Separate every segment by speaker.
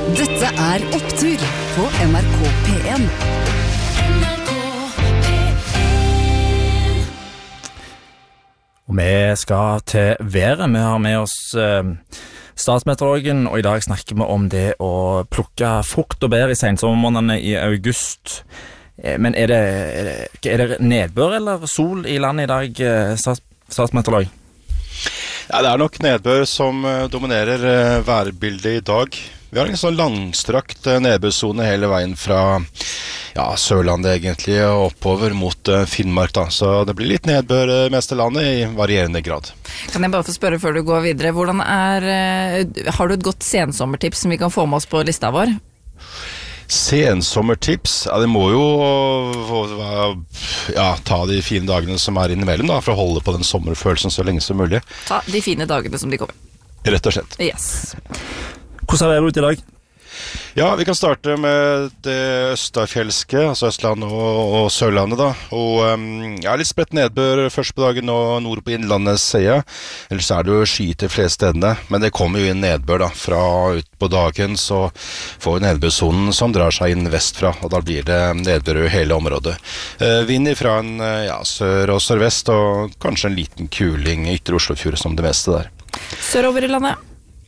Speaker 1: Dette Opptur på NRK P1.
Speaker 2: Og vi skal til været. Vi har med oss statsmeteorologen, og i dag snakker vi om det å plukke frukt og bær i sensommermånedene i august. Men er det nedbør eller sol i landet i dag, statsmeteorolog?
Speaker 3: Ja, det nok nedbør som dominerer værbildet i dag. Vi har en sånn langstrakt nedbørzone hele veien fra Sørlandet egentlig og oppover mot Finnmark da. Så det blir litt nedbør mest av landet i varierende grad.
Speaker 4: Kan jeg bare få spørre før du går videre, har du et godt sensommertips som vi kan få med oss på lista vår?
Speaker 3: Sensommertips? Ja, det må jo ta de fine dagene som innimellom da, for å holde på den sommerfølelsen så lenge som mulig.
Speaker 4: Ta de fine dagene som de kommer.
Speaker 3: Rett og slett.
Speaker 4: Yes.
Speaker 2: Hvordan er det ute i dag?
Speaker 3: Ja, vi kan starte med det østafjelske, altså Østlandet og Sørlandet da. Og litt spredt nedbør først på dagen og nord på Innlandet, sier jeg. Ellers det jo skyet de fleste stedene, men det kommer jo inn nedbør da. Fra ut på dagen så får vi nedbørzonen som drar seg inn vestfra, og da blir det nedbør i hele området. Vind fra en sør og sørvest, og kanskje en liten kuling i ytre Oslofjord som det meste der.
Speaker 4: Sørover i landet?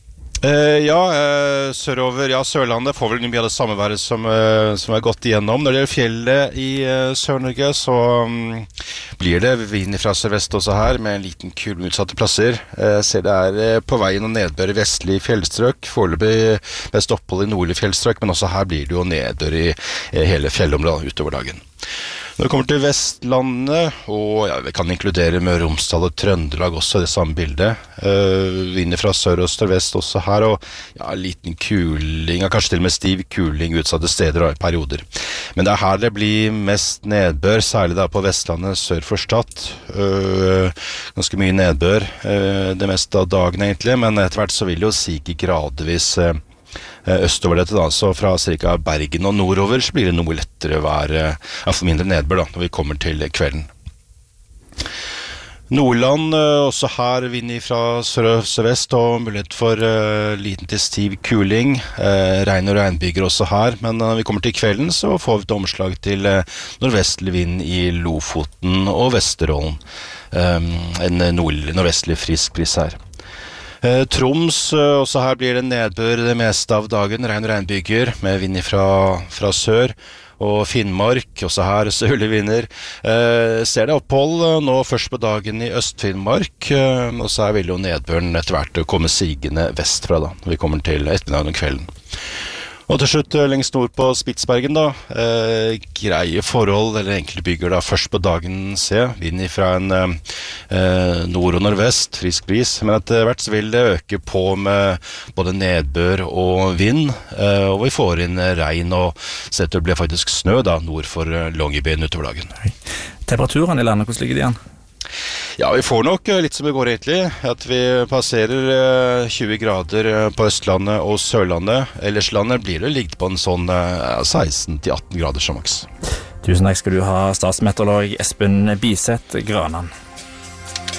Speaker 3: Sørover, Sørlandet får vel mye av det samme været som gått igjennom. Når det gjelder fjellet i Sør-Norge, så blir det vind fra sørvest også her, med en liten kul utsatte plasser. Jeg ser det på veien og nedbør i vestlige fjellstrøk, foreløpig mest opphold i nordlige fjellstrøk, men også her blir det jo nedbør i hele fjellområdet utover dagen. Når det kommer til Vestlandet, og vi kan inkludere Møre og Romsdal og Trøndelag også i det samme bildet. Vind fra sør og sørvest også her, og liten kuling, kanskje til og med stiv kuling utsatte steder og perioder. Men det her det blir mest nedbør, særlig da på Vestlandet sør for Stad. Ganske mye nedbør det meste av dagen egentlig, men etter hvert så vil jo sige gradvis østover dette da, så fra cirka Bergen og nordover så blir det noe lettere vær, for mindre nedbør da, når vi kommer til kvelden. Nordland, også her vind fra sør-vest og mulighet for liten til stiv kuling, regn og regnbyger også her, men når vi kommer til kvelden så får vi et omslag til nordvestlig vind i Lofoten og Vesterålen, en nordvestlig frisk bris her. Troms, også her blir det nedbør det meste av dagen, regn og regnbyger med vind fra sør, og Finnmark, også her sørlige vinder. Ser det opphold nå først på dagen i Øst-Finnmark, og så vil jo nedbøren etter hvert komme sigende vestfra da, når vi kommer til ettermiddagen og kvelden. Og til slutt lengst nord på Spitsbergen da, greie forhold, eller enkelte bygger da, først på dagen vind fra en nord og nordvest, frisk bris, men etter hvert så vil det øke på med både nedbør og vind, og vi får inn regn, og så det blir faktisk snø da, nord for Longyearbyen utover dagen.
Speaker 2: Temperaturen i landet, hvordan ligger de igjen?
Speaker 3: Ja, vi får nok litt som det går egentlig, at vi passerer 20 grader på Østlandet og Sørlandet. Ellers landet blir det ligget på en sånn 16-18 grader som maks.
Speaker 2: Tusen takk skal du ha, statsmeteorolog Espen Biseth Granan.